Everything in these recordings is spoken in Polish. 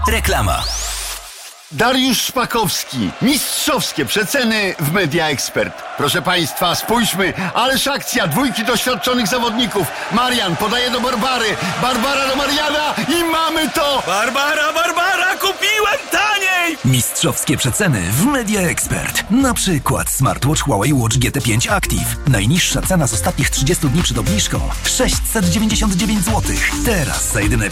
Reklama. Dariusz Szpakowski. Mistrzowskie przeceny w Media Expert. Proszę Państwa, spójrzmy, ależ akcja, dwójki doświadczonych zawodników. Marian podaje do Barbary, Barbara do Mariana i mamy to! Barbara, kupiłem taniej! Mistrzowskie przeceny w Media Expert. Na przykład smartwatch Huawei Watch GT5 Active. Najniższa cena z ostatnich 30 dni przed obniżką 699 zł. Teraz za jedyne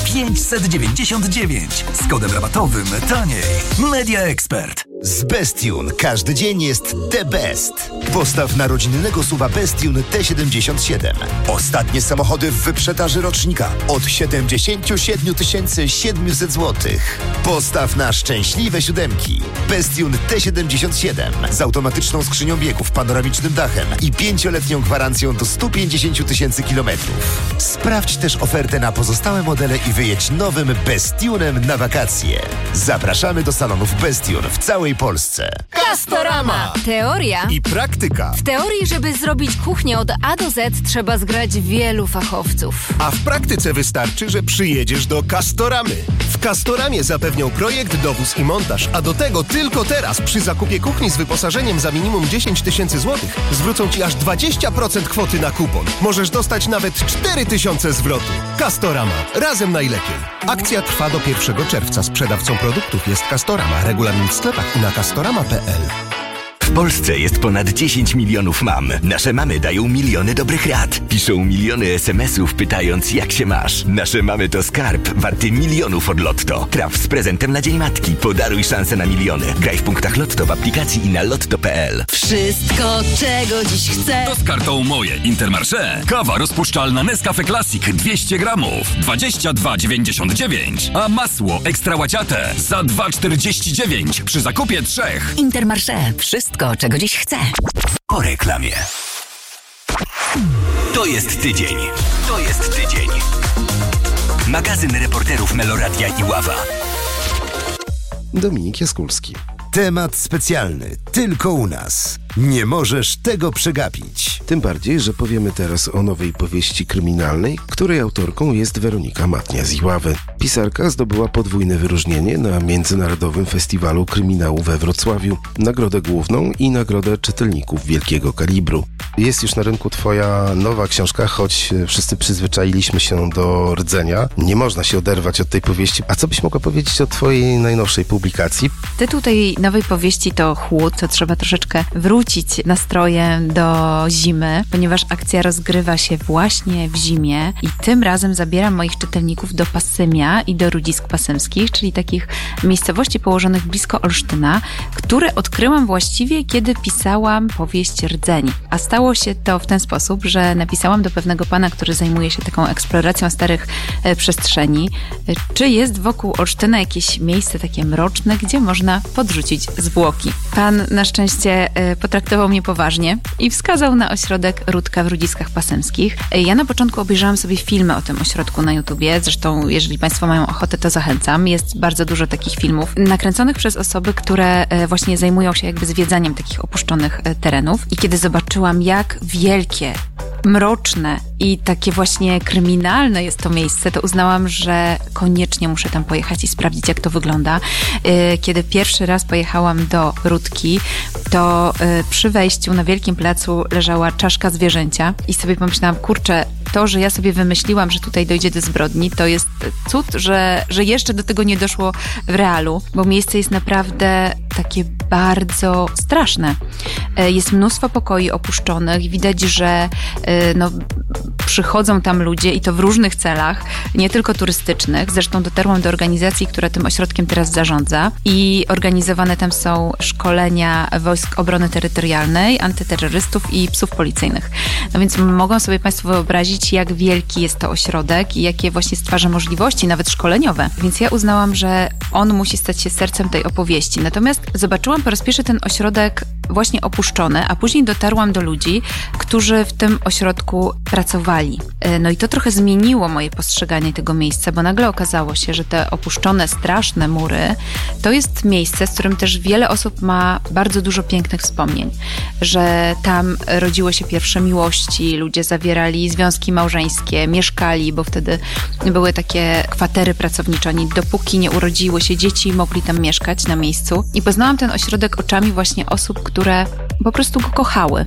599. Z kodem rabatowym taniej. Media Expert. Z Bestune każdy dzień jest the best. Postaw na rodzinnego SUV-a Bestune T77. Ostatnie samochody w wyprzedaży rocznika od 77 700 zł. Postaw na szczęśliwe siódemki. Bestune T77 z automatyczną skrzynią biegów, panoramicznym dachem i 5-letnią gwarancją do 150 tysięcy kilometrów. Sprawdź też ofertę na pozostałe modele i wyjedź nowym Bestunem na wakacje. Zapraszamy do salonów Bestune w całej Polsce. Castorama! Teoria I praktyka. W teorii, żeby zrobić kuchnię od A do Z, trzeba zgrać wielu fachowców. A w praktyce wystarczy, że przyjedziesz do Castoramy. W Castoramie zapewnią projekt, dowóz i montaż, a do tego tylko teraz przy zakupie kuchni z wyposażeniem za minimum 10 tysięcy złotych zwrócą Ci aż 20% kwoty na kupon. Możesz dostać nawet 4 tysiące zwrotu. Castorama. Razem najlepiej. Akcja trwa do 1 czerwca. Sprzedawcą produktów jest Castorama. Regulamin w sklepach i na castorama.pl. W Polsce jest ponad 10 milionów mam. Nasze mamy dają miliony dobrych rad. Piszą miliony SMS-ów pytając, jak się masz. Nasze mamy to skarb warty milionów od Lotto. Traf z prezentem na Dzień Matki. Podaruj szansę na miliony. Graj w punktach Lotto w aplikacji i na lotto.pl. Wszystko, czego dziś chcę. To z kartą Moje Intermarché. Kawa rozpuszczalna Nescafe Classic 200 gramów 22,99. A masło Ekstra Łaciate za 2,49 przy zakupie 3. Intermarché. Wszystko, czego dziś chcę. Po reklamie. To jest tydzień. Magazyn reporterów Meloradia i Ława. Dominik Jaskulski. Temat specjalny, tylko u nas. Nie możesz tego przegapić. Tym bardziej, że powiemy teraz o nowej powieści kryminalnej, której autorką jest Weronika Matnia z Iławy. Pisarka zdobyła podwójne wyróżnienie na Międzynarodowym Festiwalu Kryminału we Wrocławiu, nagrodę główną i nagrodę czytelników wielkiego kalibru. Jest już na rynku twoja nowa książka, choć wszyscy przyzwyczailiśmy się do rdzenia. Nie można się oderwać od tej powieści. A co byś mogła powiedzieć o twojej najnowszej publikacji? Tytuł tej nowej powieści to Chłód, to trzeba troszeczkę wrócić nastrojem do zimy, ponieważ akcja rozgrywa się właśnie w zimie i tym razem zabieram moich czytelników do Pasymia i do Rudzisk Pasymskich, czyli takich miejscowości położonych blisko Olsztyna, które odkryłam właściwie, kiedy pisałam powieść Rdzeń. A stało się to w ten sposób, że napisałam do pewnego pana, który zajmuje się taką eksploracją starych przestrzeni, czy jest wokół Olsztyna jakieś miejsce takie mroczne, gdzie można podrzucić zwłoki. Pan na szczęście potraktował mnie poważnie i wskazał na ośrodek Rudka w Rudziskach Pasymskich. Ja na początku obejrzałam sobie filmy o tym ośrodku na YouTubie, zresztą jeżeli Państwo mają ochotę, to zachęcam. Jest bardzo dużo takich filmów nakręconych przez osoby, które właśnie zajmują się jakby zwiedzaniem takich opuszczonych terenów. I kiedy zobaczyłam, jak wielkie, mroczne i takie właśnie kryminalne jest to miejsce, to uznałam, że koniecznie muszę tam pojechać i sprawdzić, jak to wygląda. Kiedy pierwszy raz pojechałam do Rudki, to przy wejściu na wielkim placu leżała czaszka zwierzęcia i sobie pomyślałam, kurczę, to, że ja sobie wymyśliłam, że tutaj dojdzie do zbrodni, to jest cud, że jeszcze do tego nie doszło w realu, bo miejsce jest naprawdę takie bardzo straszne. Jest mnóstwo pokoi opuszczonych, widać, że przychodzą tam ludzie i to w różnych celach, nie tylko turystycznych. Zresztą dotarłam do organizacji, która tym ośrodkiem teraz zarządza i organizowane tam są szkolenia Wojsk Obrony Terytorialnej, antyterrorystów i psów policyjnych. No więc mogą sobie Państwo wyobrazić, jak wielki jest to ośrodek i jakie właśnie stwarza możliwości, nawet szkoleniowe. Więc ja uznałam, że on musi stać się sercem tej opowieści. Natomiast zobaczyłam po raz pierwszy ten ośrodek właśnie opuszczony, a później dotarłam do ludzi, którzy w tym ośrodku pracowali. mieszkali. No i to trochę zmieniło moje postrzeganie tego miejsca, bo nagle okazało się, że te opuszczone, straszne mury to jest miejsce, z którym też wiele osób ma bardzo dużo pięknych wspomnień, że tam rodziły się pierwsze miłości, ludzie zawierali związki małżeńskie, mieszkali, bo wtedy były takie kwatery pracownicze, oni dopóki nie urodziły się dzieci, mogli tam mieszkać na miejscu. I poznałam ten ośrodek oczami właśnie osób, które po prostu go kochały.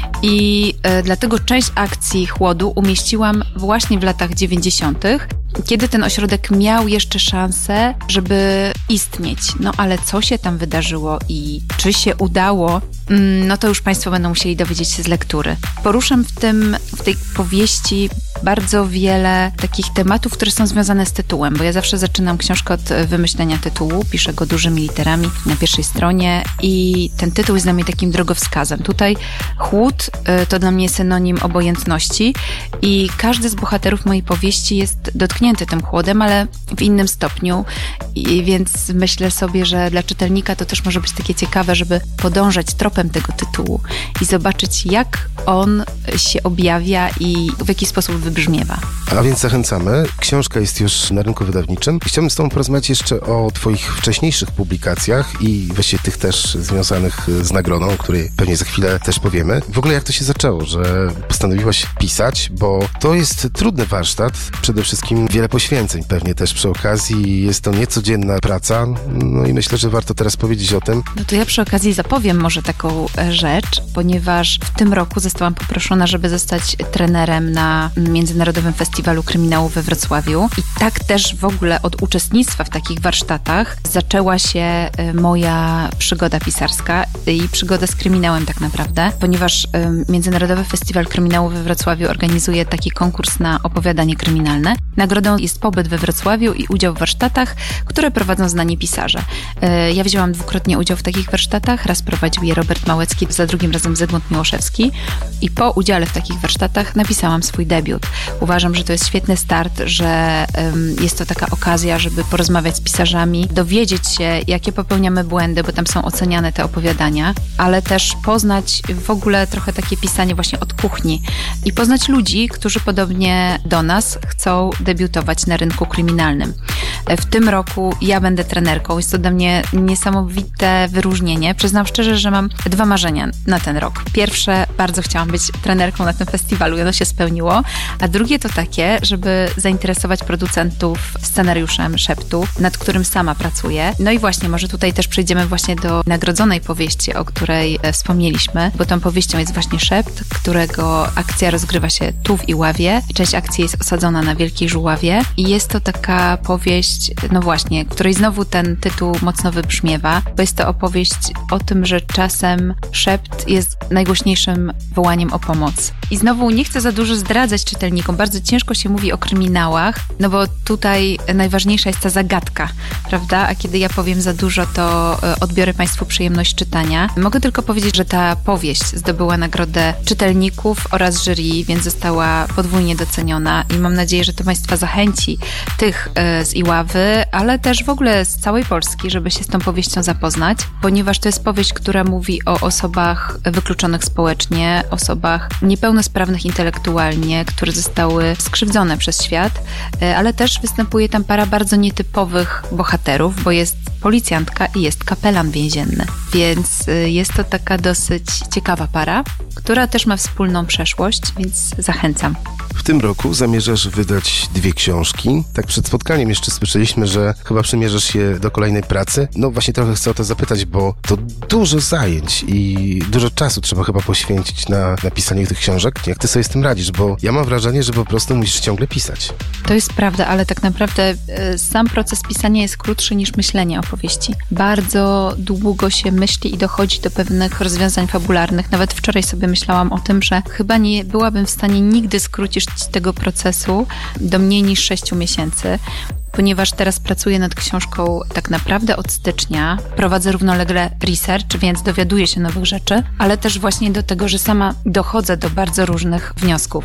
I dlatego część akcji chłodu umieściłam właśnie w latach 90., kiedy ten ośrodek miał jeszcze szansę, żeby istnieć. No ale co się tam wydarzyło i czy się udało, no to już Państwo będą musieli dowiedzieć się z lektury. Poruszam w tej powieści bardzo wiele takich tematów, które są związane z tytułem, bo ja zawsze zaczynam książkę od wymyślenia tytułu, piszę go dużymi literami na pierwszej stronie i ten tytuł jest dla mnie takim drogowskazem. Tutaj chłód to dla mnie synonim obojętności i każdy z bohaterów mojej powieści jest dotknięty tym chłodem, ale w innym stopniu, i więc myślę sobie, że dla czytelnika to też może być takie ciekawe, żeby podążać tropem tego tytułu i zobaczyć, jak on się objawia i w jaki sposób wybrzmiewa. A więc zachęcamy. Książka jest już na rynku wydawniczym. Chciałbym z Tobą porozmawiać jeszcze o Twoich wcześniejszych publikacjach i właściwie tych też związanych z nagrodą, o której pewnie za chwilę też powiemy. W ogóle jak to się zaczęło, że postanowiłaś pisać, bo to jest trudny warsztat, przede wszystkim wiele poświęceń pewnie też przy okazji. Jest to niecodzienna praca, no i myślę, że warto teraz powiedzieć o tym. No to ja przy okazji zapowiem może taką rzecz, ponieważ w tym roku zostałam poproszona, żeby zostać trenerem na Międzynarodowym Festiwalu Kryminału we Wrocławiu i tak też w ogóle od uczestnictwa w takich warsztatach zaczęła się moja przygoda pisarska i przygoda z kryminałem tak naprawdę, ponieważ Międzynarodowy Festiwal Kryminału we Wrocławiu organizuje taki konkurs na opowiadanie kryminalne. Nagrodą jest pobyt we Wrocławiu i udział w warsztatach, które prowadzą znani pisarze. Ja wzięłam dwukrotnie udział w takich warsztatach, raz prowadził je Robert Małecki, za drugim razem Zygmunt Miłoszewski i po udziale w takich warsztatach napisałam swój debiut. Uważam, że to jest świetny start, że jest to taka okazja, żeby porozmawiać z pisarzami, dowiedzieć się, jakie popełniamy błędy, bo tam są oceniane te opowiadania, ale też poznać w ogóle trochę takie pisanie właśnie od kuchni i poznać ludzi, którzy podobnie do nas chcą debiutować na rynku kryminalnym. W tym roku ja będę trenerką. Jest to dla mnie niesamowite wyróżnienie. Przyznam szczerze, że mam 2 marzenia na ten rok. Pierwsze, bardzo chciałam być trenerką na tym festiwalu i ono się spełniło, a drugie to takie, żeby zainteresować producentów scenariuszem Szeptu, nad którym sama pracuję. No i właśnie, może tutaj też przejdziemy właśnie do nagrodzonej powieści, o której wspomnieliśmy, bo tą powieścią jest właśnie Szept, którego akcja rozgrywa się tu w Iławie. Część akcji jest osadzona na Wielkiej Żuławie i jest to taka powieść, no właśnie, której znowu ten tytuł mocno wybrzmiewa, bo jest to opowieść o tym, że czasem szept jest najgłośniejszym wołaniem o pomoc. I znowu nie chcę za dużo zdradzać czytelnikom, bardzo ciężko się mówi o kryminałach, no bo tutaj najważniejsza jest ta zagadka, prawda? A kiedy ja powiem za dużo, to odbiorę Państwu przyjemność czytania. Mogę tylko powiedzieć, że ta powieść zdobyła nagrodę czytelników oraz jury, więc została podwójnie doceniona i mam nadzieję, że to Państwa zachęci, tych z Iławy, ale też w ogóle z całej Polski, żeby się z tą powieścią zapoznać, ponieważ to jest powieść, która mówi o osobach wykluczonych społecznie, osobach niepełnosprawnych intelektualnie, które zostały skrzywdzone przez świat, ale też występuje tam para bardzo nietypowych bohaterów, bo jest policjantka i jest kapelan więzienny. Więc jest to taka dosyć ciekawa para, która też ma wspólną przeszłość, więc zachęcam. W tym roku zamierzasz wydać 2 książki. Tak przed spotkaniem jeszcze słyszeliśmy, że chyba przymierzasz się do kolejnej pracy. No właśnie trochę chcę o to zapytać, bo to dużo zajęć i dużo czasu trzeba chyba poświęcić na napisanie tych książek. Jak ty sobie z tym radzisz? Bo ja mam wrażenie, że po prostu musisz ciągle pisać. To jest prawda, ale tak naprawdę sam proces pisania jest krótszy niż myślenie o powieści. Bardzo długo się myśli i dochodzi do pewnych rozwiązań fabularnych. Nawet wczoraj sobie myślałam o tym, że chyba nie byłabym w stanie nigdy skrócić tego procesu do mniej niż 6 miesięcy. Ponieważ teraz pracuję nad książką tak naprawdę od stycznia. Prowadzę równolegle research, więc dowiaduję się nowych rzeczy, ale też właśnie do tego, że sama dochodzę do bardzo różnych wniosków.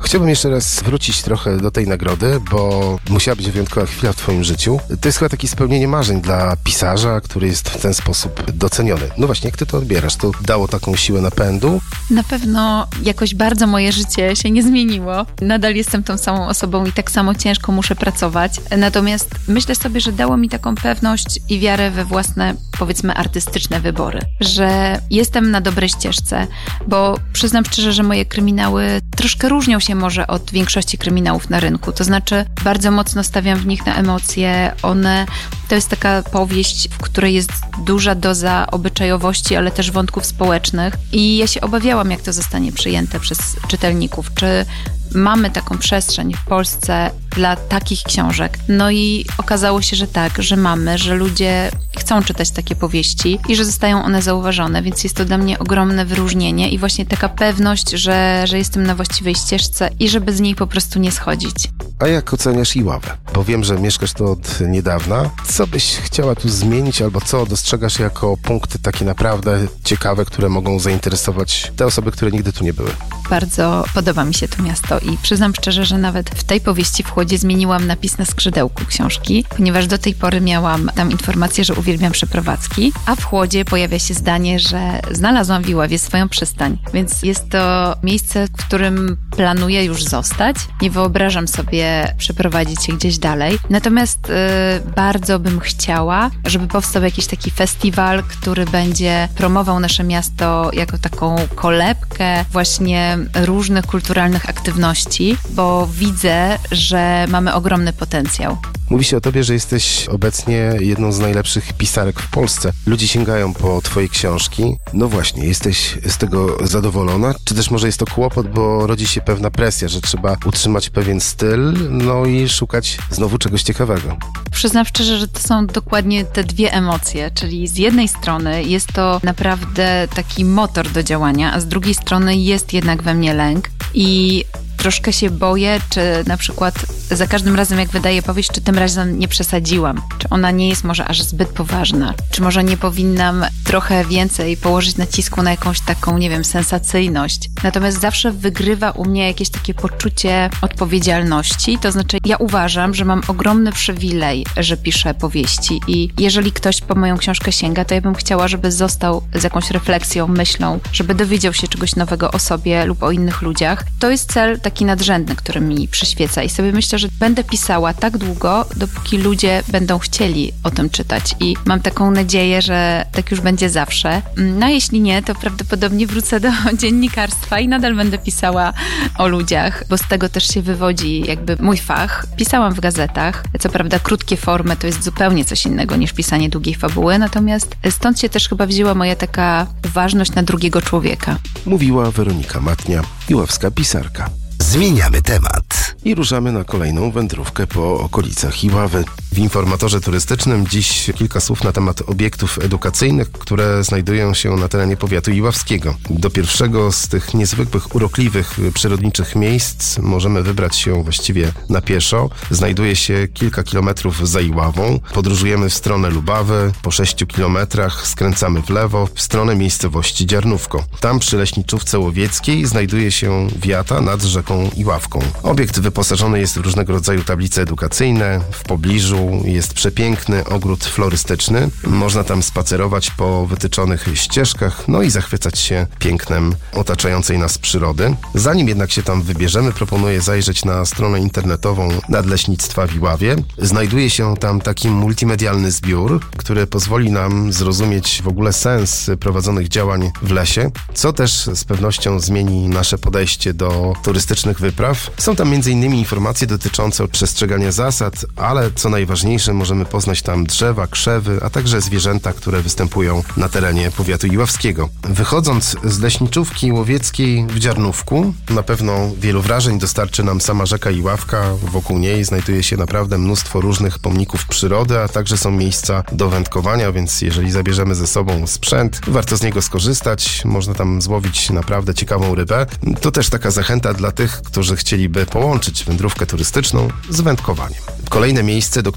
Chciałbym jeszcze raz wrócić trochę do tej nagrody, bo musiała być wyjątkowa chwila w twoim życiu. To jest chyba takie spełnienie marzeń dla pisarza, który jest w ten sposób doceniony. No właśnie, jak ty to odbierasz? To dało taką siłę napędu? Na pewno jakoś bardzo moje życie się nie zmieniło. Nadal jestem tą samą osobą i tak samo ciężko muszę pracować. Natomiast myślę sobie, że dało mi taką pewność i wiarę we własne, powiedzmy, artystyczne wybory. Że jestem na dobrej ścieżce, bo przyznam szczerze, że moje kryminały troszkę różnią się może od większości kryminałów na rynku. To znaczy bardzo mocno stawiam w nich na emocje. To jest taka powieść, w której jest duża doza obyczajowości, ale też wątków społecznych. I ja się obawiałam, jak to zostanie przyjęte przez czytelników. Czy mamy taką przestrzeń w Polsce dla takich książek? No i okazało się, że tak, że mamy, że ludzie chcą czytać takie powieści i że zostają one zauważone, więc jest to dla mnie ogromne wyróżnienie i właśnie taka pewność, że jestem na właściwej ścieżce i żeby z niej po prostu nie schodzić. A jak oceniasz Iławę? Bo wiem, że mieszkasz tu od niedawna. Co byś chciała tu zmienić albo co dostrzegasz jako punkty takie naprawdę ciekawe, które mogą zainteresować te osoby, które nigdy tu nie były? Bardzo podoba mi się to miasto i przyznam szczerze, że nawet w tej powieści w Chłodzie zmieniłam napis na skrzydełku książki, ponieważ do tej pory miałam tam informację, że uwielbiam przeprowadzki, a w Chłodzie pojawia się zdanie, że znalazłam w Iławie swoją przystań, więc jest to miejsce, w którym planuję już zostać. Nie wyobrażam sobie przeprowadzić się gdzieś dalej. Natomiast bardzo bym chciała, żeby powstał jakiś taki festiwal, który będzie promował nasze miasto jako taką kolebkę właśnie różnych kulturalnych aktywności, bo widzę, że mamy ogromny potencjał. Mówi się o tobie, że jesteś obecnie jedną z najlepszych pisarek w Polsce. Ludzie sięgają po twoje książki. No właśnie, jesteś z tego zadowolona? Czy też może jest to kłopot, bo rodzi się pewna presja, że trzeba utrzymać pewien styl, no i szukać znowu czegoś ciekawego? Przyznam szczerze, że to są dokładnie te dwie emocje, czyli z jednej strony jest to naprawdę taki motor do działania, a z drugiej strony jest jednak we mnie lęk i troszkę się boję, czy na przykład za każdym razem, jak wydaję powieść, czy tym razem nie przesadziłam, czy ona nie jest może aż zbyt poważna, czy może nie powinnam trochę więcej położyć nacisku na jakąś taką, nie wiem, sensacyjność. Natomiast zawsze wygrywa u mnie jakieś takie poczucie odpowiedzialności, to znaczy ja uważam, że mam ogromny przywilej, że piszę powieści i jeżeli ktoś po moją książkę sięga, to ja bym chciała, żeby został z jakąś refleksją, myślą, żeby dowiedział się czegoś nowego o sobie lub o innych ludziach. To jest cel taki nadrzędny, który mi przyświeca i sobie myślę, że będę pisała tak długo, dopóki ludzie będą chcieli o tym czytać i mam taką nadzieję, że tak już będzie zawsze. No a jeśli nie, to prawdopodobnie wrócę do dziennikarstwa i nadal będę pisała o ludziach, bo z tego też się wywodzi jakby mój fach. Pisałam w gazetach, co prawda krótkie formy to jest zupełnie coś innego niż pisanie długiej fabuły, natomiast stąd się też chyba wzięła moja taka uważność na drugiego człowieka. Mówiła Weronika Matnia, iławska pisarka. Zmieniamy temat. I ruszamy na kolejną wędrówkę po okolicach Iławy. W informatorze turystycznym dziś kilka słów na temat obiektów edukacyjnych, które znajdują się na terenie powiatu iławskiego. Do pierwszego z tych niezwykłych, urokliwych, przyrodniczych miejsc możemy wybrać się właściwie na pieszo. Znajduje się kilka kilometrów za Iławą. Podróżujemy w stronę Lubawy. Po 6 kilometrach skręcamy w lewo w stronę miejscowości Dziarnówko. Tam przy leśniczówce łowieckiej znajduje się wiata nad rzeką Iławką. Obiekt wyposażony jest w różnego rodzaju tablice edukacyjne. W pobliżu jest przepiękny ogród florystyczny. Można tam spacerować po wytyczonych ścieżkach, no i zachwycać się pięknem otaczającej nas przyrody. Zanim jednak się tam wybierzemy, proponuję zajrzeć na stronę internetową Nadleśnictwa w Iławie. Znajduje się tam taki multimedialny zbiór, który pozwoli nam zrozumieć w ogóle sens prowadzonych działań w lesie, co też z pewnością zmieni nasze podejście do turystycznych wypraw. Są tam m.in. informacje dotyczące przestrzegania zasad, ale co najważniejsze, możemy poznać tam drzewa, krzewy, a także zwierzęta, które występują na terenie powiatu iławskiego. Wychodząc z leśniczówki łowieckiej w Dziarnówku, na pewno wielu wrażeń dostarczy nam sama rzeka Iławka. Wokół niej znajduje się naprawdę mnóstwo różnych pomników przyrody, a także są miejsca do wędkowania, więc jeżeli zabierzemy ze sobą sprzęt, warto z niego skorzystać. Można tam złowić naprawdę ciekawą rybę. To też taka zachęta dla tych, którzy chcieliby połączyć wędrówkę turystyczną z wędkowaniem. Kolejne miejsce, do którego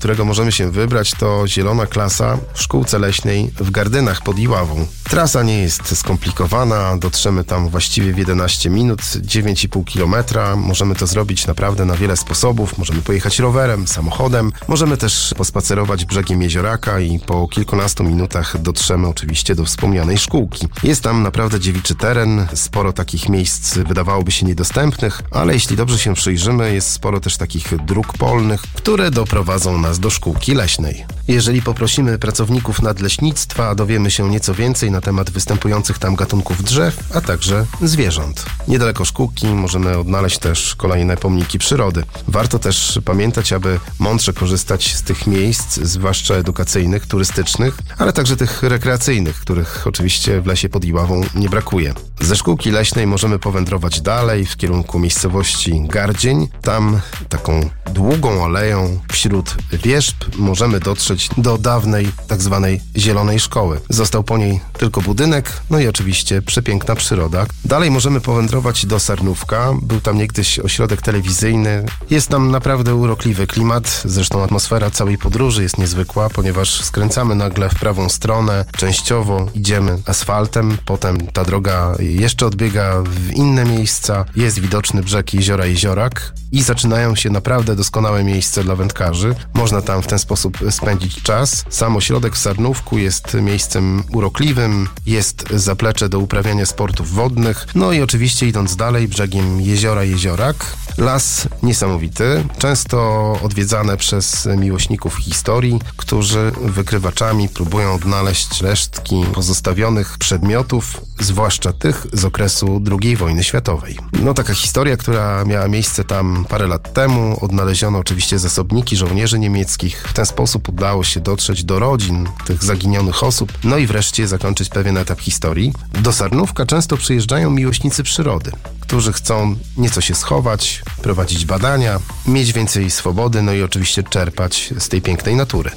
którego możemy się wybrać, to zielona klasa w szkółce leśnej w Gardynach pod Iławą. Trasa nie jest skomplikowana, dotrzemy tam właściwie w 11 minut, 9,5 kilometra. Możemy to zrobić naprawdę na wiele sposobów. Możemy pojechać rowerem, samochodem, możemy też pospacerować brzegiem jezioraka i po kilkunastu minutach dotrzemy oczywiście do wspomnianej szkółki. Jest tam naprawdę dziewiczy teren, sporo takich miejsc wydawałoby się niedostępnych, ale jeśli dobrze się przyjrzymy, jest sporo też takich dróg polnych, które doprowadzą nas do szkółki leśnej. Jeżeli poprosimy pracowników nadleśnictwa, dowiemy się nieco więcej na temat występujących tam gatunków drzew, a także zwierząt. Niedaleko szkółki możemy odnaleźć też kolejne pomniki przyrody. Warto też pamiętać, aby mądrze korzystać z tych miejsc, zwłaszcza edukacyjnych, turystycznych, ale także tych rekreacyjnych, których oczywiście w lesie pod Iławą nie brakuje. Ze szkółki leśnej możemy powędrować dalej w kierunku miejscowości Gardzień. Tam taką długą aleją wśród wierzb możemy dotrzeć do dawnej tak zwanej zielonej szkoły. Został po niej tylko budynek, no i oczywiście przepiękna przyroda. Dalej możemy powędrować do Sarnówka. Był tam niegdyś ośrodek telewizyjny. Jest tam naprawdę urokliwy klimat. Zresztą atmosfera całej podróży jest niezwykła, ponieważ skręcamy nagle w prawą stronę. Częściowo idziemy asfaltem, potem ta droga jeszcze odbiega w inne miejsca. Jest widoczny brzeg jeziora Jeziorak i zaczynają się naprawdę doskonałe miejsca dla wędkarzy. Można tam w ten sposób spędzić czas. Sam ośrodek w Sarnówku jest miejscem urokliwym, jest zaplecze do uprawiania sportów wodnych, no i oczywiście idąc dalej brzegiem jeziora Jeziorak. Las niesamowity, często odwiedzane przez miłośników historii, którzy wykrywaczami próbują odnaleźć resztki pozostawionych przedmiotów, zwłaszcza tych z okresu II wojny światowej. No taka historia, która miała miejsce tam parę lat temu, odnaleziono oczywiście zasobniki żołnierzy niemieckich. W ten sposób udało się dotrzeć do rodzin tych zaginionych osób, no i wreszcie zakończyć pewien etap historii. Do Sarnówka często przyjeżdżają miłośnicy przyrody, którzy chcą nieco się schować, prowadzić badania, mieć więcej swobody, no i oczywiście czerpać z tej pięknej natury.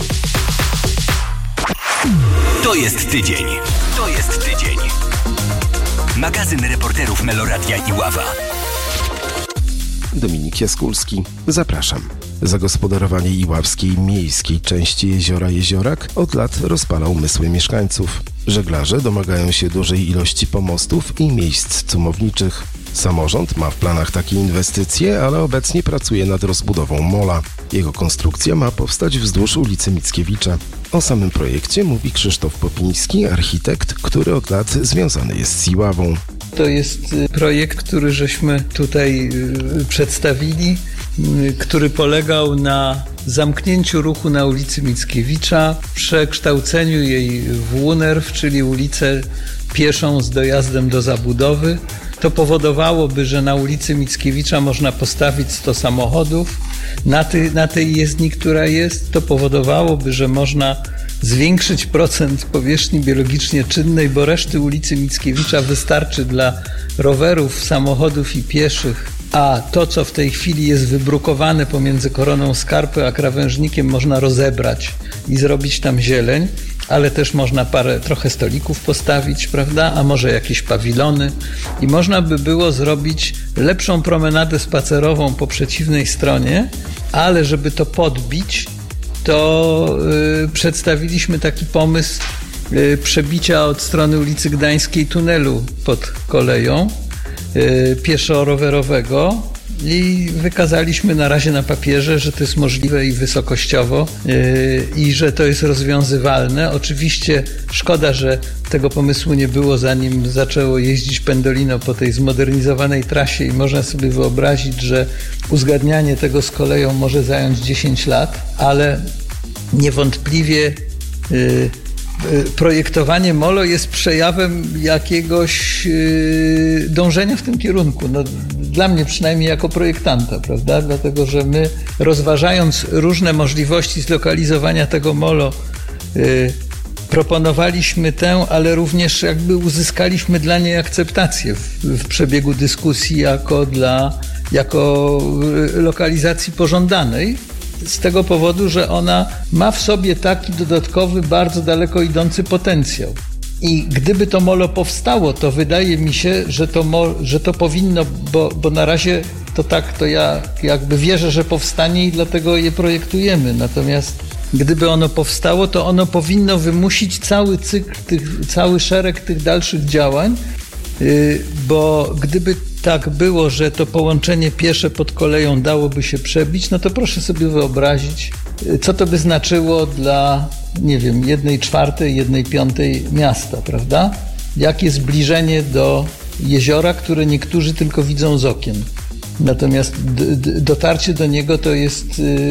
To jest tydzień. To jest tydzień. Magazyn reporterów Meloradia Iława. Dominik Jaskulski, zapraszam. Zagospodarowanie iławskiej miejskiej części jeziora Jeziorak od lat rozpala umysły mieszkańców. Żeglarze domagają się dużej ilości pomostów i miejsc cumowniczych. Samorząd ma w planach takie inwestycje, ale obecnie pracuje nad rozbudową mola. Jego konstrukcja ma powstać wzdłuż ulicy Mickiewicza. O samym projekcie mówi Krzysztof Popiński, architekt, który od lat związany jest z Iławą. To jest projekt, który żeśmy tutaj przedstawili, który polegał na zamknięciu ruchu na ulicy Mickiewicza, przekształceniu jej w Łunerw, czyli ulicę pieszą z dojazdem do zabudowy. To powodowałoby, że na ulicy Mickiewicza można postawić 100 samochodów. Na tej jezdni, która jest, to powodowałoby, że można zwiększyć procent powierzchni biologicznie czynnej, bo reszty ulicy Mickiewicza wystarczy dla rowerów, samochodów i pieszych, a to, co w tej chwili jest wybrukowane pomiędzy Koroną Skarpy a Krawężnikiem, można rozebrać i zrobić tam zieleń, ale też można trochę stolików postawić, prawda, a może jakieś pawilony i można by było zrobić lepszą promenadę spacerową po przeciwnej stronie, ale żeby to podbić, to przedstawiliśmy taki pomysł przebicia od strony ulicy Gdańskiej tunelu pod koleją pieszo-rowerowego i wykazaliśmy na razie na papierze, że to jest możliwe i wysokościowo i że to jest rozwiązywalne. Oczywiście szkoda, że tego pomysłu nie było, zanim zaczęło jeździć Pendolino po tej zmodernizowanej trasie i można sobie wyobrazić, że uzgadnianie tego z koleją może zająć 10 lat, ale niewątpliwie projektowanie molo jest przejawem jakiegoś dążenia w tym kierunku. No, dla mnie przynajmniej jako projektanta, prawda? Dlatego, że my różne możliwości zlokalizowania tego molo proponowaliśmy tę, ale również jakby uzyskaliśmy dla niej akceptację w przebiegu dyskusji jako lokalizacji pożądanej. Z tego powodu, że ona ma w sobie taki dodatkowy, bardzo daleko idący potencjał. I gdyby to molo powstało, to wydaje mi się, że to powinno, bo na razie to ja jakby wierzę, że powstanie i dlatego je projektujemy. Natomiast gdyby ono powstało, to ono powinno wymusić cały cykl, cały szereg tych dalszych działań, bo gdyby tak było, że to połączenie piesze pod koleją dałoby się przebić, no to proszę sobie wyobrazić, co to by znaczyło dla, nie wiem, 1/4, 1/5 miasta, prawda? Jakie zbliżenie do jeziora, które niektórzy tylko widzą z okien. Natomiast dotarcie do niego to jest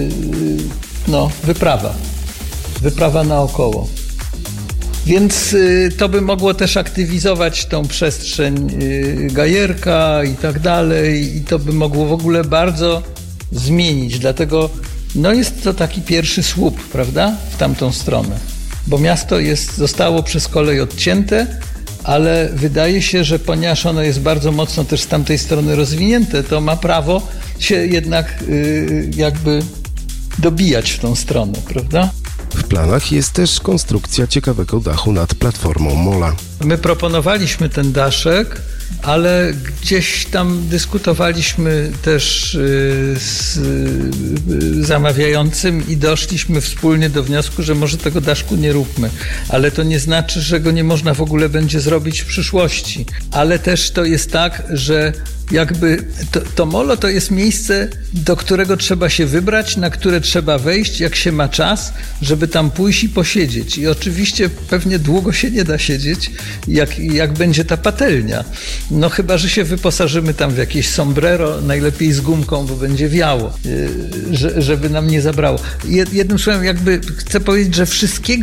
wyprawa naokoło. Więc to by mogło też aktywizować tą przestrzeń Gajerka i tak dalej i to by mogło w ogóle bardzo zmienić. Dlatego jest to taki pierwszy słup, prawda, w tamtą stronę. Bo miasto zostało przez kolej odcięte, ale wydaje się, że ponieważ ono jest bardzo mocno też z tamtej strony rozwinięte, to ma prawo się jednak jakby dobijać w tą stronę, prawda? W planach jest też konstrukcja ciekawego dachu nad platformą Mola. My proponowaliśmy ten daszek, ale gdzieś tam dyskutowaliśmy też z zamawiającym i doszliśmy wspólnie do wniosku, że może tego daszku nie róbmy. Ale to nie znaczy, że go nie można w ogóle będzie zrobić w przyszłości. Ale też to jest tak, że jakby to molo to jest miejsce, do którego trzeba się wybrać, na które trzeba wejść, jak się ma czas, żeby tam pójść i posiedzieć. I oczywiście pewnie długo się nie da siedzieć, jak będzie ta patelnia. No chyba, że się wyposażymy tam w jakieś sombrero, najlepiej z gumką, bo będzie wiało, żeby nam nie zabrało. Jednym słowem, jakby chcę powiedzieć, że wszystkich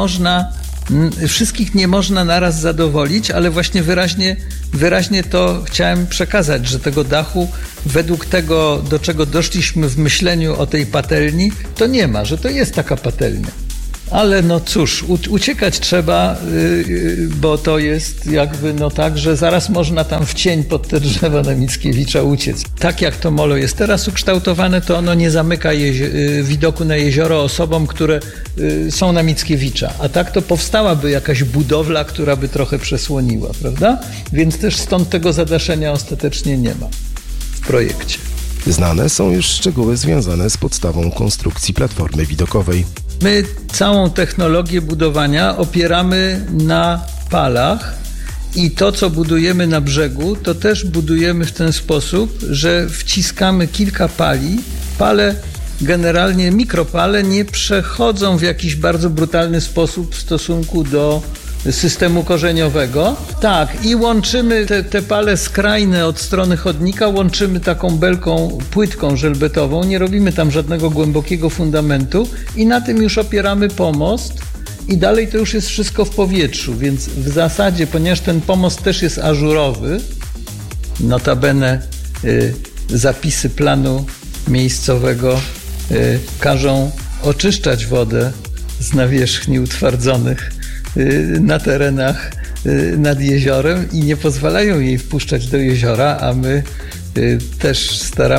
nie można naraz zadowolić, ale właśnie wyraźnie to chciałem przekazać, że tego dachu według tego, do czego doszliśmy w myśleniu o tej patelni, to nie ma, że to jest taka patelnia. Ale no cóż, uciekać trzeba, bo to jest jakby tak, że zaraz można tam w cień pod te drzewa na Mickiewicza uciec. Tak jak to molo jest teraz ukształtowane, to ono nie zamyka widoku na jezioro osobom, które są na Mickiewicza. A tak to powstałaby jakaś budowla, która by trochę przesłoniła, prawda? Więc też stąd tego zadaszenia ostatecznie nie ma w projekcie. Znane są już szczegóły związane z podstawą konstrukcji platformy widokowej. My całą technologię budowania opieramy na palach i to, co budujemy na brzegu, to też budujemy w ten sposób, że wciskamy kilka pali. Pale, generalnie mikropale, nie przechodzą w jakiś bardzo brutalny sposób w stosunku do systemu korzeniowego. Tak, i łączymy te pale skrajne od strony chodnika, łączymy taką belką płytką żelbetową, nie robimy tam żadnego głębokiego fundamentu i na tym już opieramy pomost i dalej to już jest wszystko w powietrzu, więc w zasadzie, ponieważ ten pomost też jest ażurowy, notabene zapisy planu miejscowego każą oczyszczać wodę z nawierzchni utwardzonych na terenach nad jeziorem i nie pozwalają jej wpuszczać do jeziora, a my też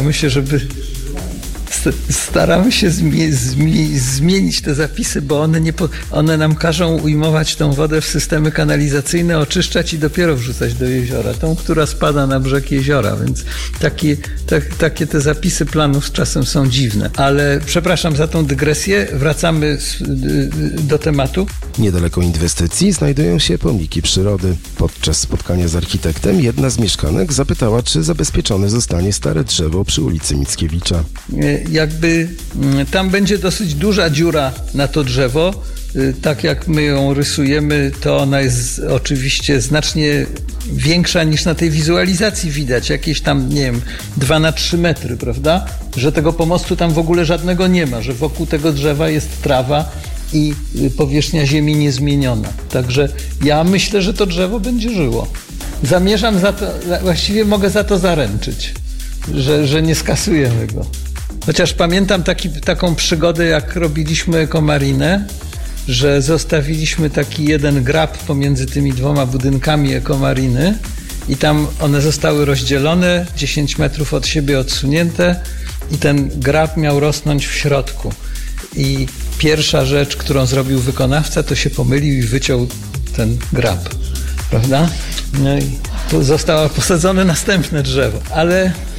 staramy się zmienić te zapisy, bo one nam każą ujmować tą wodę w systemy kanalizacyjne, oczyszczać i dopiero wrzucać do jeziora. Tą, która spada na brzeg jeziora, więc takie te zapisy planów z czasem są dziwne. Ale przepraszam za tą dygresję, wracamy do tematu. Niedaleko inwestycji znajdują się pomniki przyrody. Podczas spotkania z architektem jedna z mieszkanek zapytała, czy zabezpieczone zostanie stare drzewo przy ulicy Mickiewicza. Jakby tam będzie dosyć duża dziura na to drzewo. Tak jak my ją rysujemy, to ona jest oczywiście znacznie większa niż na tej wizualizacji widać. Jakieś tam, nie wiem, 2x3 metry, prawda? Że tego pomostu tam w ogóle żadnego nie ma, że wokół tego drzewa jest trawa i powierzchnia ziemi niezmieniona. Także ja myślę, że to drzewo będzie żyło. Zamierzam za to, właściwie mogę za to zaręczyć, że nie skasujemy go. Chociaż pamiętam taką przygodę, jak robiliśmy ekomarinę, że zostawiliśmy taki jeden grab pomiędzy tymi dwoma budynkami ekomariny i tam one zostały rozdzielone, 10 metrów od siebie odsunięte i ten grab miał rosnąć w środku. I pierwsza rzecz, którą zrobił wykonawca, to się pomylił i wyciął ten grab, prawda? No i tu zostało posadzone następne drzewo. Ale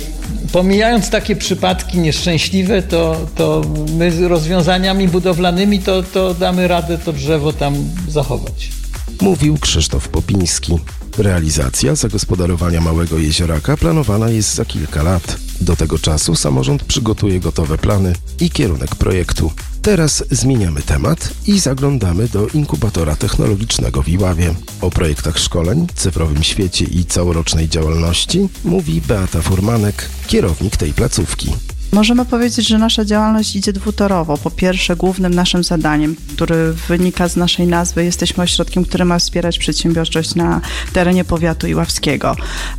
pomijając takie przypadki nieszczęśliwe, to my z rozwiązaniami budowlanymi to damy radę to drzewo tam zachować. Mówił Krzysztof Popiński. Realizacja zagospodarowania Małego Jezioraka planowana jest za kilka lat. Do tego czasu samorząd przygotuje gotowe plany i kierunek projektu. Teraz zmieniamy temat i zaglądamy do inkubatora technologicznego w Iławie. O projektach szkoleń, cyfrowym świecie i całorocznej działalności mówi Beata Furmanek, kierownik tej placówki. Możemy powiedzieć, że nasza działalność idzie dwutorowo. Po pierwsze, głównym naszym zadaniem, który wynika z naszej nazwy, jesteśmy ośrodkiem, który ma wspierać przedsiębiorczość na terenie powiatu iławskiego.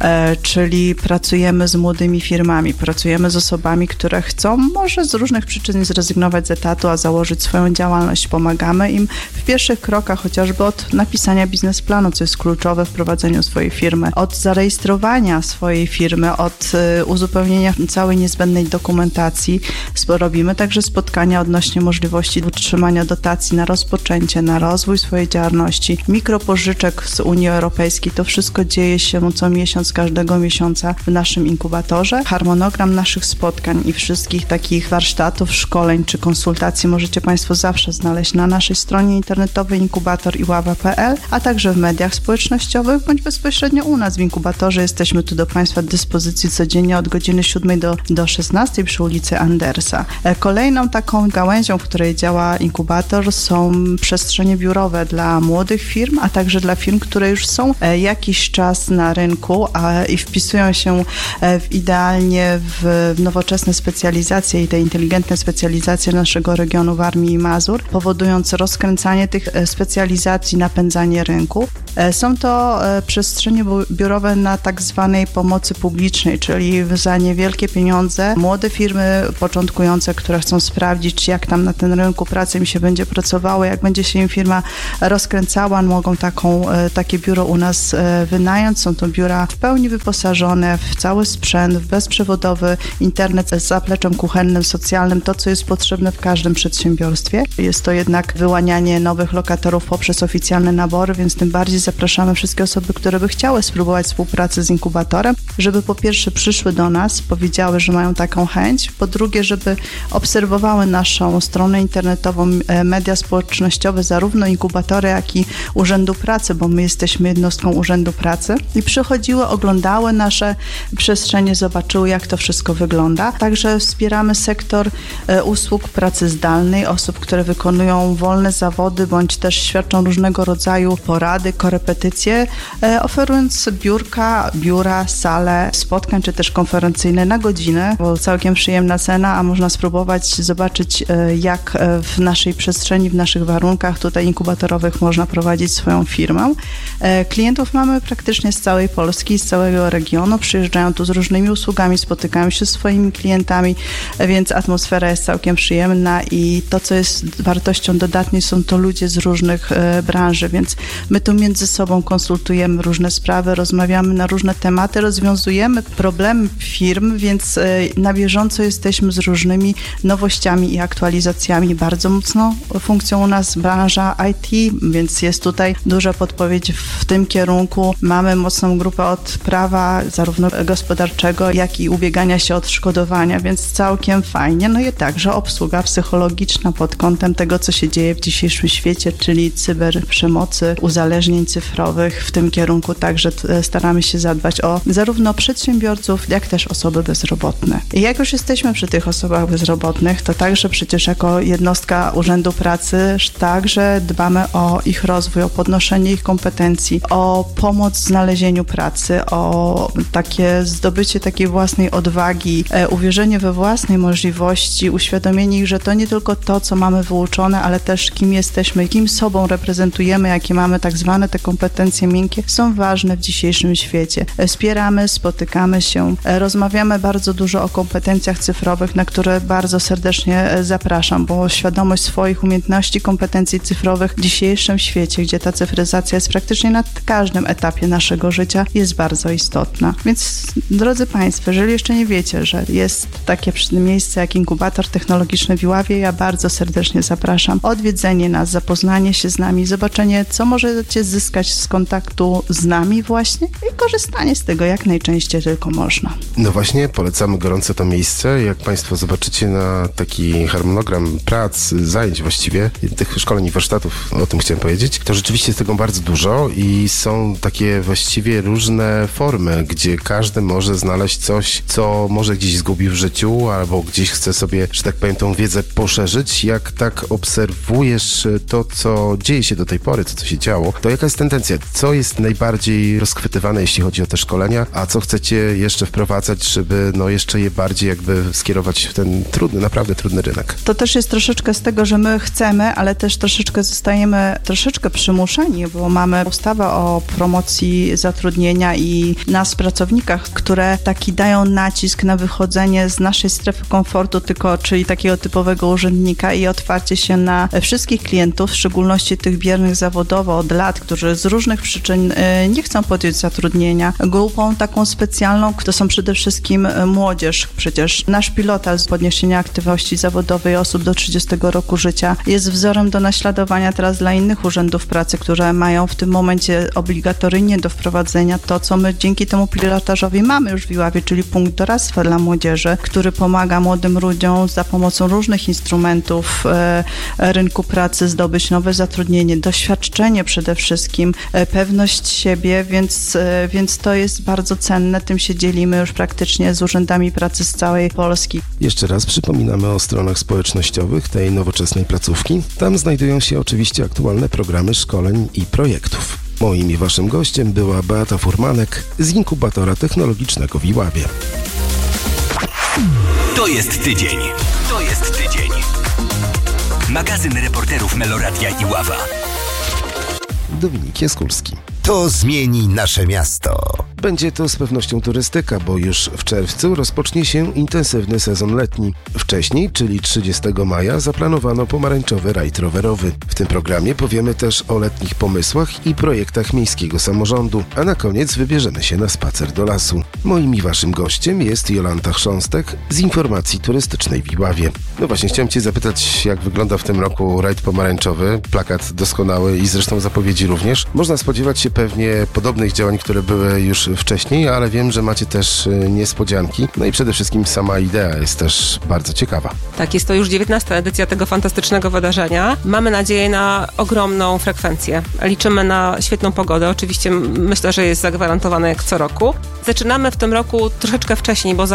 Czyli pracujemy z młodymi firmami, pracujemy z osobami, które chcą może z różnych przyczyn zrezygnować z etatu, a założyć swoją działalność. Pomagamy im w pierwszych krokach, chociażby od napisania biznesplanu, co jest kluczowe w prowadzeniu swojej firmy, od zarejestrowania swojej firmy, od uzupełnienia całej niezbędnej dokumentacji. Robimy także spotkania odnośnie możliwości utrzymania dotacji na rozpoczęcie, na rozwój swojej działalności, mikropożyczek z Unii Europejskiej. To wszystko dzieje się co miesiąc, każdego miesiąca w naszym inkubatorze. Harmonogram naszych spotkań i wszystkich takich warsztatów, szkoleń czy konsultacji możecie Państwo zawsze znaleźć na naszej stronie internetowej inkubatoriława.pl, a także w mediach społecznościowych bądź bezpośrednio u nas w inkubatorze. Jesteśmy tu do Państwa dyspozycji codziennie od godziny 7 do 16 przy ulicy Andersa. Kolejną taką gałęzią, w której działa inkubator, są przestrzenie biurowe dla młodych firm, a także dla firm, które już są jakiś czas na rynku i wpisują się idealnie w nowoczesne specjalizacje i te inteligentne specjalizacje naszego regionu Warmii i Mazur, powodując rozkręcanie tych specjalizacji, napędzanie rynku. Są to przestrzenie biurowe na tak zwanej pomocy publicznej, czyli za niewielkie pieniądze młode firmy początkujące, które chcą sprawdzić, jak tam na tym rynku pracy im się będzie pracowało, jak będzie się im firma rozkręcała, mogą takie biuro u nas wynająć. Są to biura w pełni wyposażone w cały sprzęt, w bezprzewodowy internet z zapleczem kuchennym, socjalnym, to co jest potrzebne w każdym przedsiębiorstwie. Jest to jednak wyłanianie nowych lokatorów poprzez oficjalne nabory, więc tym bardziej zapraszamy wszystkie osoby, które by chciały spróbować współpracy z inkubatorem, żeby po pierwsze przyszły do nas, powiedziały, że mają taką chęć, po drugie, żeby obserwowały naszą stronę internetową, media społecznościowe, zarówno inkubatory, jak i Urzędu Pracy, bo my jesteśmy jednostką Urzędu Pracy i przychodziły, oglądały nasze przestrzenie, zobaczyły, jak to wszystko wygląda. Także wspieramy sektor usług pracy zdalnej, osób, które wykonują wolne zawody, bądź też świadczą różnego rodzaju porady, korepetycje, oferując biura, sale spotkań, czy też konferencyjne na godzinę, bo całkiem przyjemna cena, a można spróbować zobaczyć, jak w naszej przestrzeni, w naszych warunkach tutaj inkubatorowych można prowadzić swoją firmę. Klientów mamy praktycznie z całej Polski, z całego regionu, przyjeżdżają tu z różnymi usługami, spotykają się z swoimi klientami, więc atmosfera jest całkiem przyjemna i to, co jest wartością dodatnią, są to ludzie z różnych branży, więc my tu między sobą konsultujemy różne sprawy, rozmawiamy na różne tematy, rozwiązujemy problemy firm, więc na bieżąco jesteśmy z różnymi nowościami i aktualizacjami. Bardzo mocno funkcją u nas branża IT, więc jest tutaj duża podpowiedź w tym kierunku. Mamy mocną grupę od prawa zarówno gospodarczego, jak i ubiegania się o odszkodowania, więc całkiem fajnie. No i także obsługa psychologiczna pod kątem tego, co się dzieje w dzisiejszym świecie, czyli cyberprzemocy, uzależnień cyfrowych. W tym kierunku także staramy się zadbać o zarówno przedsiębiorców, jak też osoby bezrobotne. I jak już jesteśmy przy tych osobach bezrobotnych, to także przecież jako jednostka Urzędu Pracy także dbamy o ich rozwój, o podnoszenie ich kompetencji, o pomoc w znalezieniu pracy, o takie zdobycie takiej własnej odwagi, uwierzenie we własnej możliwości, uświadomienie ich, że to nie tylko to, co mamy wyuczone, ale też kim jesteśmy, kim sobą reprezentujemy, jakie mamy tak zwane te kompetencje miękkie, są ważne w dzisiejszym świecie. Wspieramy, spotykamy się, rozmawiamy bardzo dużo o kompetencjach kompetencjach cyfrowych, na które bardzo serdecznie zapraszam, bo świadomość swoich umiejętności, kompetencji cyfrowych w dzisiejszym świecie, gdzie ta cyfryzacja jest praktycznie na każdym etapie naszego życia, jest bardzo istotna. Więc, drodzy Państwo, jeżeli jeszcze nie wiecie, że jest takie miejsce jak inkubator technologiczny w Iławie, ja bardzo serdecznie zapraszam. Odwiedzenie nas, zapoznanie się z nami, zobaczenie, co możecie zyskać z kontaktu z nami właśnie i korzystanie z tego jak najczęściej tylko można. No właśnie, polecamy gorąco to miejsce. Jak Państwo zobaczycie na taki harmonogram prac, zajęć właściwie, tych szkoleń i warsztatów, o tym chciałem powiedzieć, to rzeczywiście jest tego bardzo dużo i są takie właściwie różne formy, gdzie każdy może znaleźć coś, co może gdzieś zgubił w życiu albo gdzieś chce sobie, że tak powiem, tą wiedzę poszerzyć. Jak tak obserwujesz to, co dzieje się do tej pory, to co się działo, to jaka jest tendencja? Co jest najbardziej rozchwytywane, jeśli chodzi o te szkolenia, a co chcecie jeszcze wprowadzać, żeby jeszcze je bardziej jakby skierować w ten trudny, naprawdę trudny rynek? To też jest troszeczkę z tego, że my chcemy, ale też troszeczkę zostajemy przymuszeni, bo mamy ustawę o promocji zatrudnienia i nas, pracownikach, które taki dają nacisk na wychodzenie z naszej strefy komfortu, czyli takiego typowego urzędnika i otwarcie się na wszystkich klientów, w szczególności tych biernych zawodowo od lat, którzy z różnych przyczyn nie chcą podjąć zatrudnienia. Grupą taką specjalną to są przede wszystkim młodzież. Przecież nasz pilotaż z podniesienia aktywności zawodowej osób do 30 roku życia jest wzorem do naśladowania teraz dla innych urzędów pracy, które mają w tym momencie obligatoryjnie do wprowadzenia to, co my dzięki temu pilotażowi mamy już w Iławie, czyli punkt doradztwa dla młodzieży, który pomaga młodym ludziom za pomocą różnych instrumentów rynku pracy zdobyć nowe zatrudnienie, doświadczenie przede wszystkim, pewność siebie, więc to jest bardzo cenne. Tym się dzielimy już praktycznie z urzędami pracy z całej Polski. Jeszcze raz przypominamy o stronach społecznościowych tej nowoczesnej placówki. Tam znajdują się oczywiście aktualne programy szkoleń i projektów. Moim i waszym gościem była Beata Furmanek z inkubatora technologicznego w Iławie. To jest tydzień. Magazyn reporterów Meloradia Iława. Dominik Jaskulski. To zmieni nasze miasto. Będzie to z pewnością turystyka, bo już w czerwcu rozpocznie się intensywny sezon letni. Wcześniej, czyli 30 maja, zaplanowano pomarańczowy rajd rowerowy. W tym programie powiemy też o letnich pomysłach i projektach miejskiego samorządu, a na koniec wybierzemy się na spacer do lasu. Moim i waszym gościem jest Jolanta Chrząstek z Informacji Turystycznej w Iławie. No właśnie, chciałem cię zapytać, jak wygląda w tym roku rajd pomarańczowy. Plakat doskonały i zresztą zapowiedzi również. Można spodziewać się pewnie podobnych działań, które były już wcześniej, ale wiem, że macie też niespodzianki. No i przede wszystkim sama idea jest też bardzo ciekawa. Tak, jest to już 19. edycja tego fantastycznego wydarzenia. Mamy nadzieję na ogromną frekwencję. Liczymy na świetną pogodę. Oczywiście myślę, że jest zagwarantowane jak co roku. Zaczynamy w tym roku troszeczkę wcześniej, bo za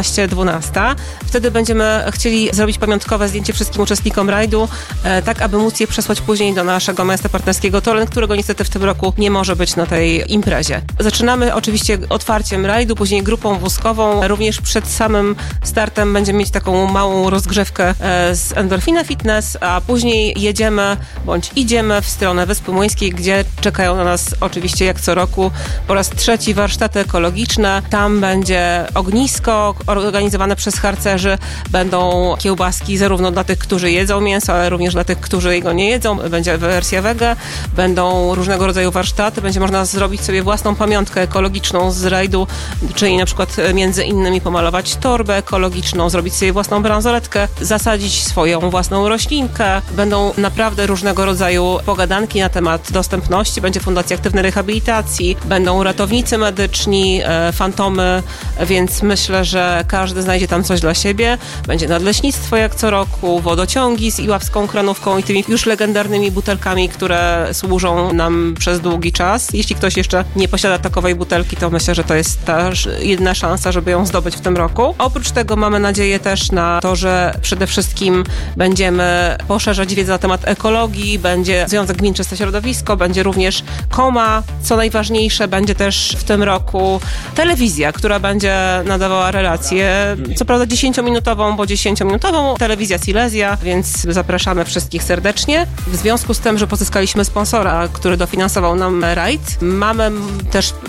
15:12. Wtedy będziemy chcieli zrobić pamiątkowe zdjęcie wszystkim uczestnikom rajdu, tak aby móc je przesłać później do naszego miasta partnerskiego Toruń, którego niestety w tym roku nie może być na tej imprezie. Zaczynamy oczywiście otwarciem rajdu, później grupą wózkową. Również przed samym startem będziemy mieć taką małą rozgrzewkę z Endorfina Fitness, a później jedziemy bądź idziemy w stronę Wyspy Młyńskiej, gdzie czekają na nas oczywiście jak co roku po raz trzeci warsztaty ekologiczne. Tam będzie ognisko organizowane przez harcerzy. Będą kiełbaski zarówno dla tych, którzy jedzą mięso, ale również dla tych, którzy jego nie jedzą. Będzie wersja wege. Będą różnego rodzaju warsztaty. Będzie można zrobić sobie własną pamiątkę ekologiczną z rajdu, czyli na przykład między innymi pomalować torbę ekologiczną, zrobić sobie własną bransoletkę, zasadzić swoją własną roślinkę. Będą naprawdę różnego rodzaju pogadanki na temat dostępności. Będzie Fundacja Aktywnej Rehabilitacji, będą ratownicy medyczni, fantomy, więc myślę, że każdy znajdzie tam coś dla siebie. Będzie nadleśnictwo jak co roku, wodociągi z iławską kranówką i tymi już legendarnymi butelkami, które służą nam przez długi czas. Jeśli ktoś jeszcze nie posiada takowej butelki, to myślę, że to jest ta jedna szansa, żeby ją zdobyć w tym roku. Oprócz tego mamy nadzieję też na to, że przede wszystkim będziemy poszerzać wiedzę na temat ekologii, będzie Związek Gmin Czyste Środowisko, będzie również KOMA, co najważniejsze, będzie też w tym roku telewizja, która będzie nadawała relację, co prawda 10-minutową, bo 10-minutową, telewizja Silesia, więc zapraszamy wszystkich serdecznie. W związku z tym, że pozyskaliśmy sponsora, który dofinansował nam rajd, mamy też zapalone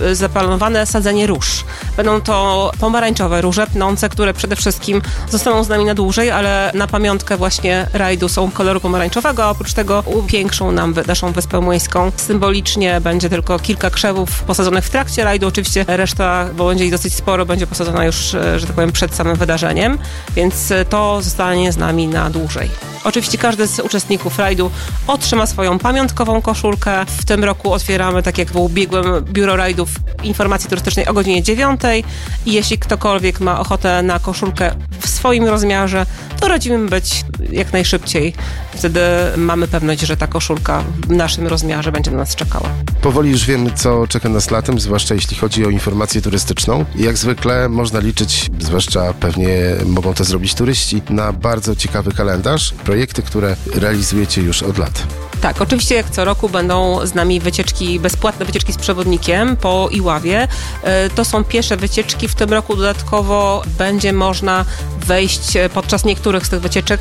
zaplanowane sadzenie róż. Będą to pomarańczowe róże pnące, które przede wszystkim zostaną z nami na dłużej, ale na pamiątkę właśnie rajdu są koloru pomarańczowego, a oprócz tego upiększą nam naszą Wyspę Młyńską. Symbolicznie będzie tylko kilka krzewów posadzonych w trakcie rajdu. Oczywiście reszta, bo będzie ich dosyć sporo, będzie posadzona już, że tak powiem, przed samym wydarzeniem, więc to zostanie z nami na dłużej. Oczywiście każdy z uczestników rajdu otrzyma swoją pamiątkową koszulkę. W tym roku otwieramy, tak jak w ubiegłym, biuro rajdów informacji turystycznej o godzinie 9 i jeśli ktokolwiek ma ochotę na koszulkę w swoim rozmiarze, to radzimy być jak najszybciej. Wtedy mamy pewność, że ta koszulka w naszym rozmiarze będzie na nas czekała. Powoli już wiemy, co czeka nas latem, zwłaszcza jeśli chodzi o informację turystyczną. I jak zwykle można liczyć, zwłaszcza pewnie mogą to zrobić turyści, na bardzo ciekawy kalendarz, projekty, które realizujecie już od lat. Tak, oczywiście jak co roku będą z nami wycieczki, bezpłatne wycieczki z przewodnikiem po Iławie. To są piesze wycieczki. W tym roku dodatkowo będzie można wejść podczas niektórych z tych wycieczek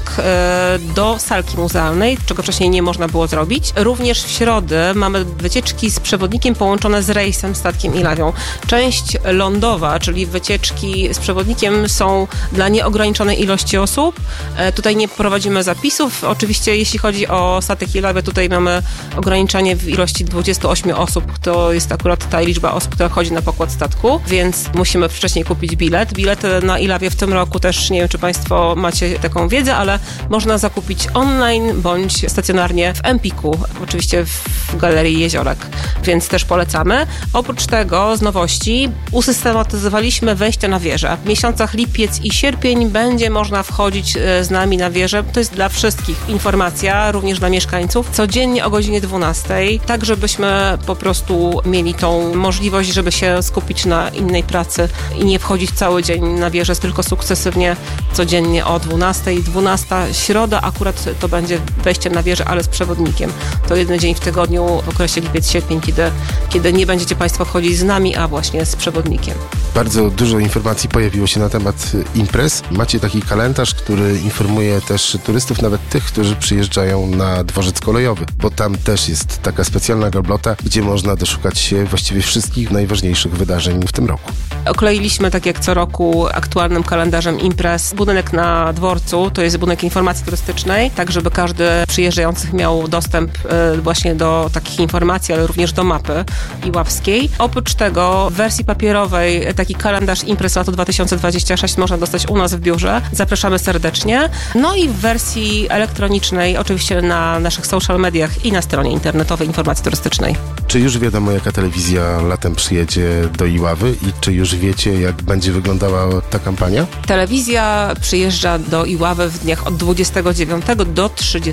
do salki muzealnej, czego wcześniej nie można było zrobić. Również w środę mamy wycieczki z przewodnikiem połączone z rejsem, statkiem Ilawią. Część lądowa, czyli wycieczki z przewodnikiem są dla nieograniczonej ilości osób. Tutaj nie prowadzimy zapisów. Oczywiście jeśli chodzi o statek Ilawia, tutaj mamy ograniczenie w ilości 28 osób. To jest akurat ta liczba osób, która chodzi na pokład statku, więc musimy wcześniej kupić bilet. Bilety na Ilawię w tym roku też, nie wiem, czy Państwo macie taką wiedzę, ale można zakupić online bądź stacjonarnie w Empiku, oczywiście w Galerii Jeziorek, więc też polecamy. Oprócz tego z nowości usystematyzowaliśmy wejście na wieżę. W miesiącach lipiec i sierpień będzie można wchodzić z nami na wieżę. To jest dla wszystkich informacja, również dla mieszkańców. Codziennie o godzinie 12, tak żebyśmy po prostu mieli tą możliwość, żeby się skupić na innej pracy i nie wchodzić cały dzień na wieżę, tylko sukcesywnie codziennie o 12. 12 środa akurat to będzie wejście na wieżę, ale z przewodnikiem. To jeden dzień w tygodniu w okresie lipiec-sierpień, kiedy nie będziecie Państwo wchodzić z nami, a właśnie z przewodnikiem. Bardzo dużo informacji pojawiło się na temat imprez. Macie taki kalendarz, który informuje też turystów, nawet tych, którzy przyjeżdżają na dworzec kolejowy, bo tam też jest taka specjalna gablota, gdzie można doszukać się właściwie wszystkich najważniejszych wydarzeń w tym roku. Okleiliśmy, tak jak co roku, aktualnym kalendarzem imprez budynek na dworcu, to jest budynek informacji turystycznej, tak żeby każdy przyjeżdżający miał dostęp właśnie do takich informacji, ale również do mapy iławskiej. Oprócz tego w wersji papierowej taki kalendarz imprez lata 2026 można dostać u nas w biurze. Zapraszamy serdecznie. No i w wersji elektronicznej, oczywiście na naszych social mediach i na stronie internetowej informacji turystycznej. Czy już wiadomo, jaka telewizja latem przyjedzie do Iławy i czy już wiecie, jak będzie wyglądała ta kampania? Telewizja przyjeżdża do Iławy w dniach od 29 do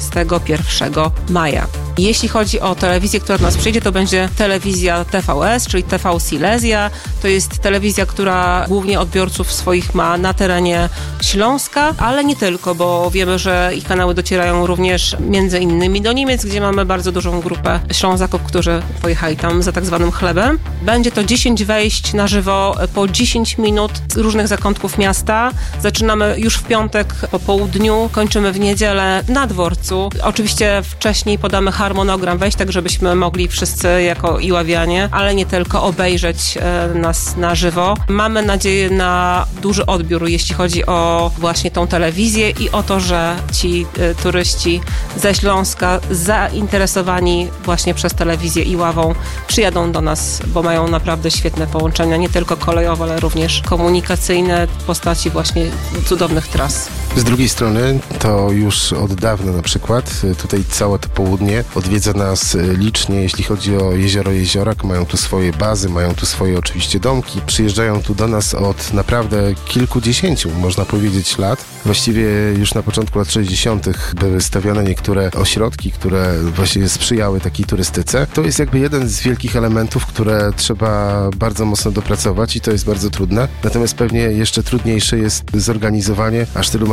31 maja. Jeśli chodzi o telewizję, która do nas przyjdzie, to będzie telewizja TVS, czyli TV Silesia. To jest telewizja, która głównie odbiorców swoich ma na terenie Śląska, ale nie tylko, bo wiemy, że ich kanały docierają również między innymi do Niemiec, gdzie mamy bardzo dużą grupę Ślązaków, którzy pojechali tam za tak zwanym chlebem. Będzie to 10 wejść na żywo po 10 minut z różnych zakątków miasta. Zaczynamy już w piątek po południu, kończymy w niedzielę na dworcu. Oczywiście wcześniej podamy harmonogram wejść, tak żebyśmy mogli wszyscy jako iławianie, ale nie tylko, obejrzeć nas na żywo. Mamy nadzieję na duży odbiór, jeśli chodzi o właśnie tą telewizję i o to, że ci turyści ze Śląska zainteresowani właśnie przez telewizję Iławą przyjadą do nas, bo mają naprawdę świetne połączenia, nie tylko kolejowe, ale również komunikacyjne w postaci właśnie cudownych tras. Z drugiej strony to już od dawna na przykład tutaj całe to południe odwiedza nas licznie, jeśli chodzi o jezioro Jeziorak. Mają tu swoje bazy, mają tu swoje oczywiście domki. Przyjeżdżają tu do nas od naprawdę kilkudziesięciu, można powiedzieć, lat. Właściwie już na początku lat 60. były stawiane niektóre ośrodki, które właśnie sprzyjały takiej turystyce. To jest jakby jeden z wielkich elementów, które trzeba bardzo mocno dopracować i to jest bardzo trudne. Natomiast pewnie jeszcze trudniejsze jest zorganizowanie aż tylu materiałów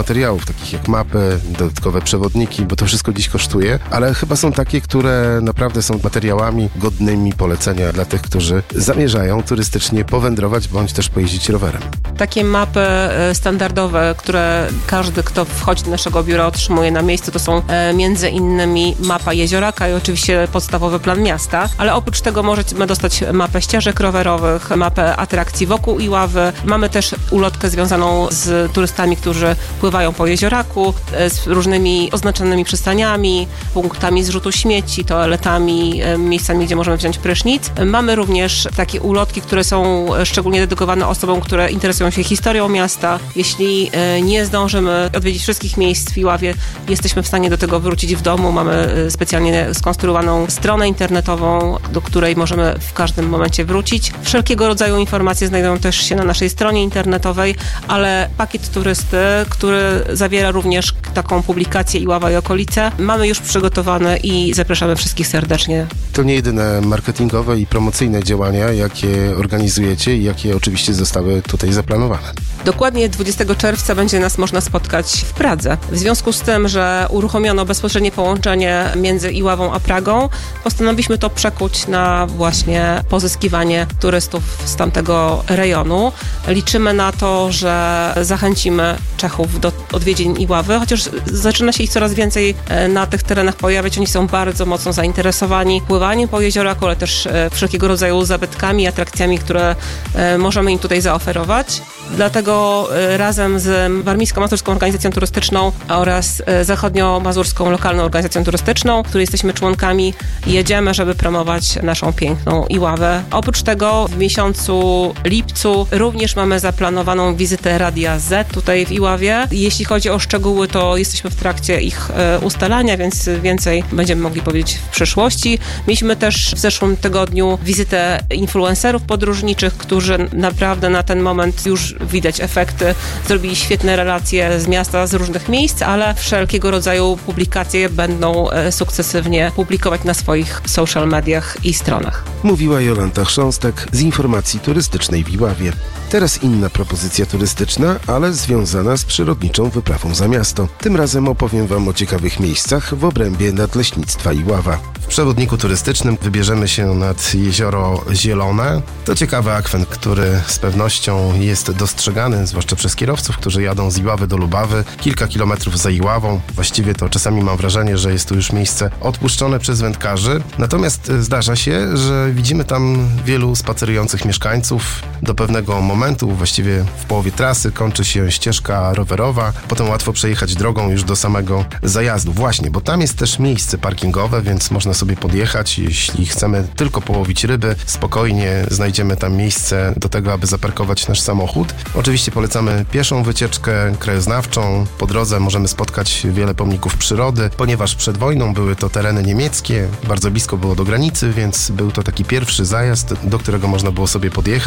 materiałów, takich jak mapy, dodatkowe przewodniki, bo to wszystko dziś kosztuje, ale chyba są takie, które naprawdę są materiałami godnymi polecenia dla tych, którzy zamierzają turystycznie powędrować, bądź też pojeździć rowerem. Takie mapy standardowe, które każdy, kto wchodzi do naszego biura, otrzymuje na miejscu, to są między innymi mapa Jezioraka i oczywiście podstawowy plan miasta, ale oprócz tego możemy dostać mapę ścieżek rowerowych, mapę atrakcji wokół Iławy. Mamy też ulotkę związaną z turystami, którzy pływają po Jezioraku, z różnymi oznaczonymi przystaniami, punktami zrzutu śmieci, toaletami, miejscami, gdzie możemy wziąć prysznic. Mamy również takie ulotki, które są szczególnie dedykowane osobom, które interesują się historią miasta. Jeśli nie zdążymy odwiedzić wszystkich miejsc w Iławie, jesteśmy w stanie do tego wrócić w domu. Mamy specjalnie skonstruowaną stronę internetową, do której możemy w każdym momencie wrócić. Wszelkiego rodzaju informacje znajdują też się na naszej stronie internetowej, ale pakiet turysty, który zawiera również taką publikację Iława i okolice, mamy już przygotowany i zapraszamy wszystkich serdecznie. To nie jedyne marketingowe i promocyjne działania, jakie organizujecie i jakie oczywiście zostały tutaj zaplanowane. Dokładnie 20 czerwca będzie nas można spotkać w Pradze. W związku z tym, że uruchomiono bezpośrednie połączenie między Iławą a Pragą, postanowiliśmy to przekuć na właśnie pozyskiwanie turystów z tamtego rejonu. Liczymy na to, że zachęcimy Czechów do odwiedzin Iławy, chociaż zaczyna się ich coraz więcej na tych terenach pojawiać. Oni są bardzo mocno zainteresowani pływaniem po Jezioraku, ale też wszelkiego rodzaju zabytkami, atrakcjami, które możemy im tutaj zaoferować. Dlatego razem z Warmińsko-Mazurską Organizacją Turystyczną oraz Zachodnio-Mazurską Lokalną Organizacją Turystyczną, której jesteśmy członkami, jedziemy, żeby promować naszą piękną Iławę. Oprócz tego w miesiącu lipcu również mamy zaplanowaną wizytę Radia Z tutaj w Iławie. Jeśli chodzi o szczegóły, to jesteśmy w trakcie ich ustalania, więc więcej będziemy mogli powiedzieć w przyszłości. Mieliśmy też w zeszłym tygodniu wizytę influencerów podróżniczych, którzy naprawdę na ten moment już widać efekty. Zrobili świetne relacje z miasta, z różnych miejsc, ale wszelkiego rodzaju publikacje będą sukcesywnie publikować na swoich social mediach i stronach. Mówiła Jolanta Chrząstek z informacji turystycznej w Iławie. Teraz inna propozycja turystyczna, ale związana z przyrodniczą wyprawą za miasto. Tym razem opowiem Wam o ciekawych miejscach w obrębie Nadleśnictwa Iława. W przewodniku turystycznym wybierzemy się nad Jezioro Zielone. To ciekawy akwen, który z pewnością jest dostrzegany, zwłaszcza przez kierowców, którzy jadą z Iławy do Lubawy, kilka kilometrów za Iławą. Właściwie to czasami mam wrażenie, że jest to już miejsce odpuszczone przez wędkarzy. Natomiast zdarza się, że widzimy tam wielu spacerujących mieszkańców. Do pewnego momentu, właściwie w połowie trasy, kończy się ścieżka rowerowa. Potem łatwo przejechać drogą już do samego zajazdu. Właśnie, bo tam jest też miejsce parkingowe, więc można sobie podjechać. Jeśli chcemy tylko połowić ryby, spokojnie znajdziemy tam miejsce do tego, aby zaparkować nasz samochód. Oczywiście polecamy pieszą wycieczkę krajoznawczą. Po drodze możemy spotkać wiele pomników przyrody, ponieważ przed wojną były to tereny niemieckie, bardzo blisko było do granicy, więc był to taki pierwszy zajazd, do którego można było sobie podjechać.